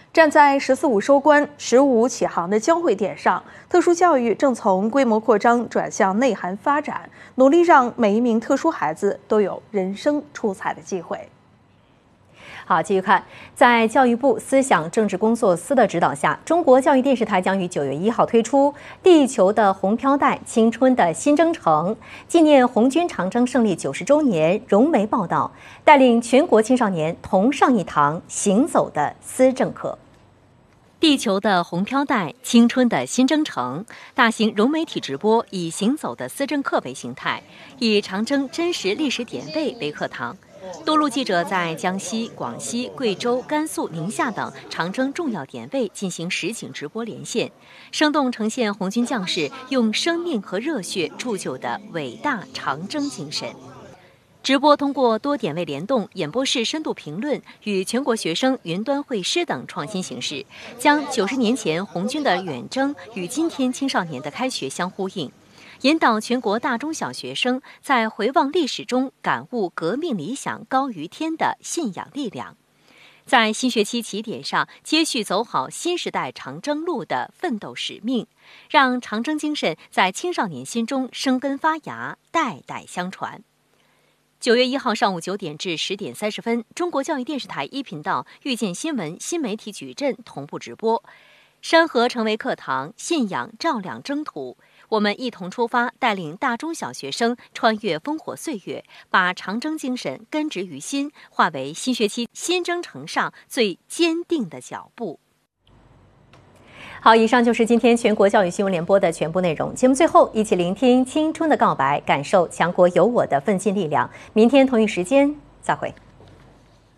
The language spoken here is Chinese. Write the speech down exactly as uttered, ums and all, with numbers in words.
站在“十四五”收官、“十五”起航的交汇点上，特殊教育正从规模扩张转向内涵发展，努力让每一名特殊孩子都有人生出彩的机会。 好，继续看，在教育部思想政治工作司的指导下，中国教育电视台将于九月一号推出《地球的红飘带：青春的新征程》，纪念红军长征胜利九十周年。融媒报道，带领全国青少年同上一堂行走的思政课。地球的红飘带，青春的新征程。大型融媒体直播以行走的思政课为形态，以长征真实历史典位为课堂。多路记者在江西、广西、贵州、甘肃、宁夏等长征重要点位进行实景直播连线，生动呈现红军将士用生命和热血铸就的伟大长征精神。直播通过多点位联动、演播室深度评论与全国学生云端会师等创新形式，将九十年前红军的远征与今天青少年的开学相呼应，引导全国大中小学生在回望历史中感悟革命理想高于天的信仰力量，在新学期起点上接续走好新时代长征路的奋斗使命，让长征精神在青少年心中生根发芽，代代相传。九月一号上午九点至十点三十分，中国教育电视台一频道遇见新闻新媒体矩阵同步直播。山河成为课堂，信仰照亮征途。我们一同出发，带领大中小学生穿越烽火岁月，把长征精神根植于心，化为新学期新征程上最坚定的脚步。好，以上就是今天全国教育新闻联播的全部内容。节目最后，一起聆听青春的告白，感受强国有我的奋进力量。明天同一时间再会。